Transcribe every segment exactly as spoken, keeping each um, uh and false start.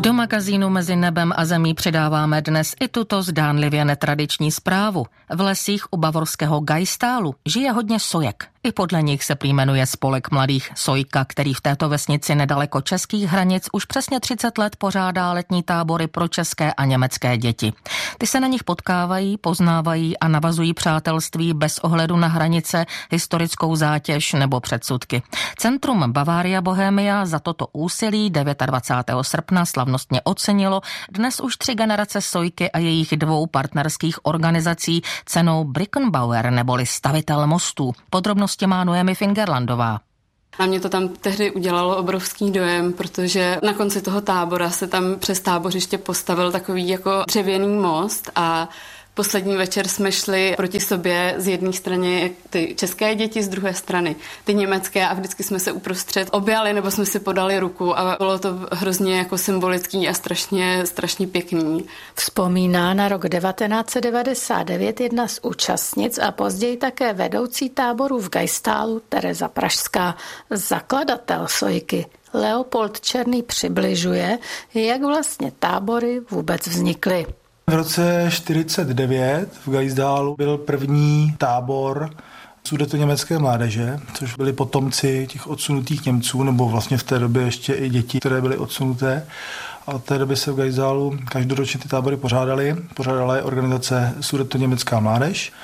Do magazínu Mezi nebem a zemí přidáváme dnes i tuto zdánlivě netradiční zprávu. V lesích u bavorského Gajstálu žije hodně sojek. I podle nich se prý jmenuje spolek mladých Sojka, který v této vesnici nedaleko českých hranic už přesně třicet let pořádá letní tábory pro české a německé děti. Ty se na nich potkávají, poznávají a navazují přátelství bez ohledu na hranice, historickou zátěž nebo předsudky. Centrum Bavaria Bohemia za toto úsilí dvacátého devátého srpna slavnostně ocenilo dnes už tři generace Sojky a jejich dvou partnerských organizací cenou Brückenbauer neboli stavitel mostů. Podrobnosti má Noemi Fingerlandová. A mě to tam tehdy udělalo obrovský dojem, protože na konci toho tábora se tam přes tábořiště postavil takový jako dřevěný most a poslední večer jsme šli proti sobě z jedné strany ty české děti, z druhé strany ty německé a vždycky jsme se uprostřed objali nebo jsme si podali ruku a bylo to hrozně jako symbolický a strašně, strašně pěkný. Vzpomíná na rok devatenáct set devadesát devět jedna z účastnic a později také vedoucí táboru v Gajstálu Tereza Pražská, zakladatel Sojky. Leopold Černý přibližuje, jak vlastně tábory vůbec vznikly. V roce čtyřicet devět v Gajstálu byl první tábor sudetoněmecké mládeže, což byli potomci těch odsunutých Němců, nebo vlastně v té době ještě i děti, které byly odsunuté. A od té doby se v Gajstálu každoročně ty tábory pořádaly. Pořádala je organizace Sudetoněmecká mládež.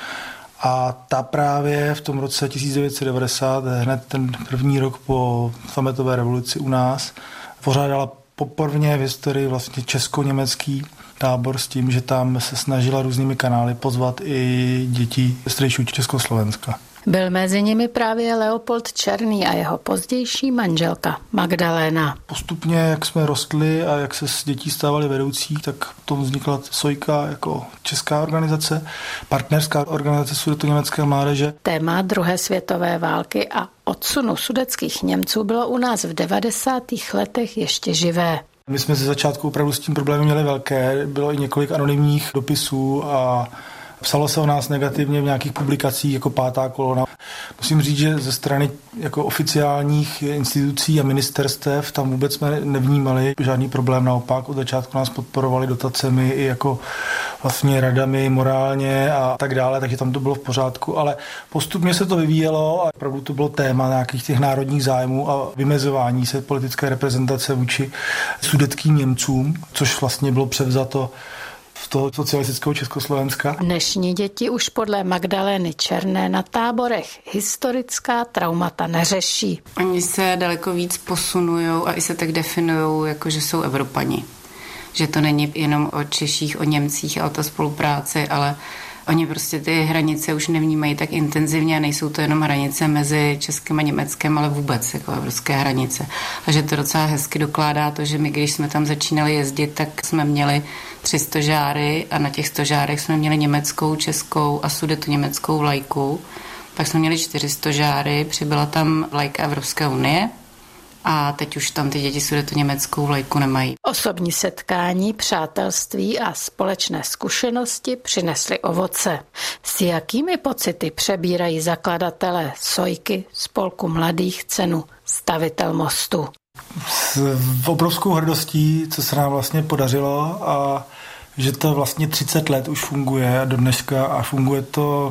A ta právě v tom roce tisíc devět set devadesát, hned ten první rok po sametové revoluci u nás, pořádala poprvé v historii vlastně česko-německý tábor s tím, že tam se snažila různými kanály pozvat i děti z tehdejšího Československa. Byl mezi nimi právě Leopold Černý a jeho pozdější manželka Magdaléna. Postupně, jak jsme rostli a jak se z dětí stávali vedoucí, tak potom vznikla Sojka jako česká organizace, partnerská organizace sudetoněmecké mládeže. Téma druhé světové války a odsunu sudetských Němců bylo u nás v devadesátých letech ještě živé. My jsme ze začátku opravdu s tím problémem měli velké, bylo i několik anonymních dopisů a psalo se o nás negativně v nějakých publikacích jako Pátá kolona. Musím říct, že ze strany jako oficiálních institucí a ministerstev tam vůbec jsme nevnímali žádný problém, naopak od začátku nás podporovali dotacemi i jako vlastně radami morálně a tak dále, takže tam to bylo v pořádku, ale postupně se to vyvíjelo a opravdu to bylo téma nějakých těch národních zájmů a vymezování se politické reprezentace vůči sudetským Němcům, což vlastně bylo převzato v toho socialistického Československa. Dnešní děti už podle Magdalény Černé na táborech historická traumata neřeší. Oni se daleko víc posunujou a i se tak definujou, jako že jsou Evropani. Že to není jenom o Češích, o Němcích a o ta spolupráci, ale oni prostě ty hranice už nevnímají tak intenzivně a nejsou to jenom hranice mezi Českem a Německem, ale vůbec jako evropské hranice. A že to docela hezky dokládá to, že my, když jsme tam začínali jezdit, tak jsme měli tři stožáry a na těch stožárech jsme měli německou, českou a sudetoněmeckou vlajku. Pak jsme měli čtyři stožáry, přibyla tam vlajka Evropské unie. A teď už tam ty děti sudetoněmeckou vlajku nemají. Osobní setkání, přátelství a společné zkušenosti přinesly ovoce. S jakými pocity přebírají zakladatelé Sojky spolku mladých cenu Stavitel mostu? S obrovskou hrdostí, co se nám vlastně podařilo a že to vlastně třicet let už funguje do dneška a funguje to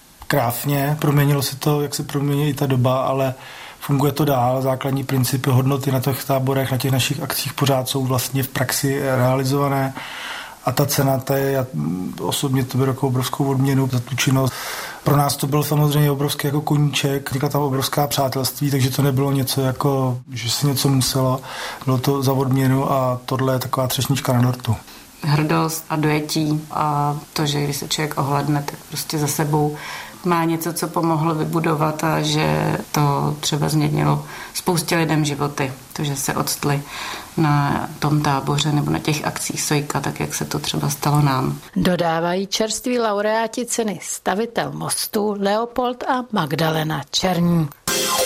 krásně. Proměnilo se to, jak se promění i ta doba, ale funguje to dál, základní principy, hodnoty na těch táborech, na těch našich akcích pořád jsou vlastně v praxi realizované a ta cena, ta je, já osobně to beru jako obrovskou odměnu za tu činnost. Pro nás to byl samozřejmě obrovský jako koníček, vznikla tam obrovská přátelství, takže to nebylo něco jako, že se něco muselo, bylo to za odměnu a tohle je taková třešnička na dortu. Hrdost a dojetí a to, že když se člověk ohledne, tak prostě za sebou má něco, co pomohlo vybudovat a že to třeba změnilo spoustě lidem životy. To, že se odstli na tom táboře nebo na těch akcích Sojka, tak jak se to třeba stalo nám. Dodávají čerství laureáti ceny Stavitel mostu Leopold a Magdalena Černí.